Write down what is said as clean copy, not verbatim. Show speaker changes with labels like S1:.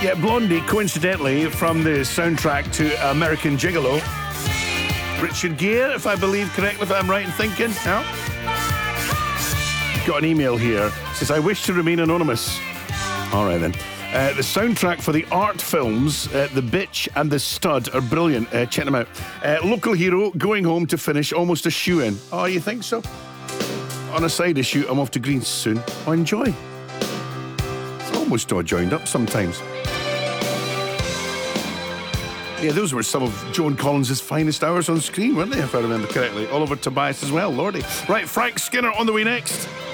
S1: Yeah, Blondie, coincidentally, from the soundtrack to American Gigolo. Richard Gere, if I believe correctly, if I'm right in thinking. No? Got an email here. Says, I wish to remain anonymous. All right, then. The soundtrack for the art films, The Bitch and The Stud, are brilliant. Check them out. Local hero, going home to finish almost a shoe-in. Oh, you think so? On a side issue, I'm off to Greece soon. Oh, enjoy. It's almost all joined up sometimes. Yeah, those were some of Joan Collins' finest hours on screen, weren't they, if I remember correctly? Oliver Tobias as well, lordy. Right, Frank Skinner on the way next.